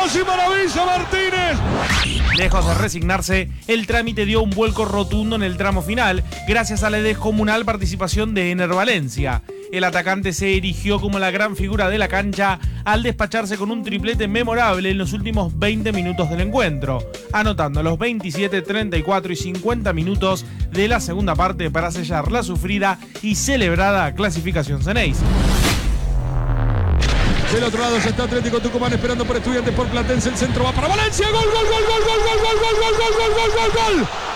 y maravilla Martínez. Lejos de resignarse, el trámite dio un vuelco rotundo en el tramo final, gracias a la descomunal participación de Ener Valencia. El atacante se erigió como la gran figura de la cancha al despacharse con un triplete memorable en los últimos 20 minutos del encuentro, anotando los 27, 34 y 50 minutos de la segunda parte para sellar la sufrida y celebrada clasificación Ceneice. Del otro lado ya está Atlético Tucumán esperando por Estudiantes, por Platense. El centro va para Valencia. Gol, gol, gol, gol, gol, gol, gol, gol, gol, gol, gol, gol, gol, gol.